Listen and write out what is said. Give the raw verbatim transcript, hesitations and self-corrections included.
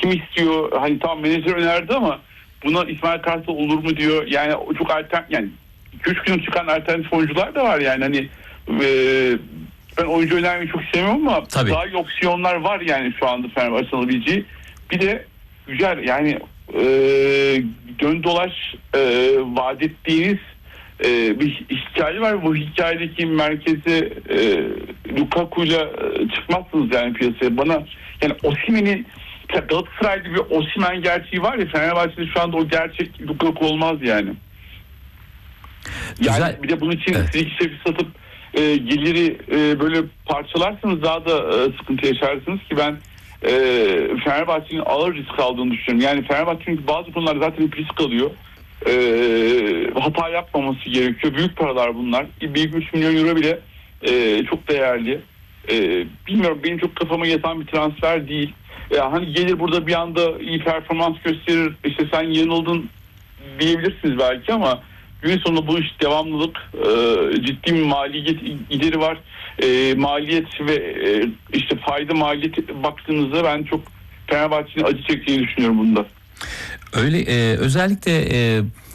kim istiyor? Hani tamam menajer önerdi ama buna İsmail Kartal olur mu diyor. Yani çok alternatif, yani iki üç gün çıkan alternatif oyuncular da var yani hani e, ben oyuncu önermeyi çok sevmiyorum ama Tabii. daha iyi opsiyonlar var yani şu anda Fenerbahçe'nin alabileceği. Bir de güzel yani e, dön dolaş e, vaat ettiğiniz e, bir hikaye var. Bu hikayedeki merkeze e, Lukaku'yla e, çıkmazsınız yani piyasaya. Bana yani Osimhen'in Galatasaray'da bir Osimhen gerçeği var ya, Fenerbahçe'de şu anda o gerçek Lukaku olmaz yani. Yani Güzel. bir de bunun için Evet. Sirkişevi satıp e, geliri e, böyle parçalarsanız daha da e, sıkıntı yaşarsınız ki ben e, Fenerbahçe'nin ağır risk aldığını düşünüyorum. Yani Fenerbahçe'nin bazı konularda zaten hep risk alıyor. E, hata yapmaması gerekiyor. Büyük paralar bunlar. Bir üç milyon euro bile e, çok değerli. E, bilmiyorum, benim çok kafama yatan bir transfer değil. E, hani gelir burada bir anda iyi performans gösterir, İşte sen yanıldın diyebilirsiniz belki ama gün sonunda bu iş devamlılık, e, ciddi bir maliyet gideri var. E, maliyet ve e, işte fayda maliyet baktığınızda ben çok Fenerbahçe'nin acı çektiğini düşünüyorum bunda. Öyle e, özellikle e,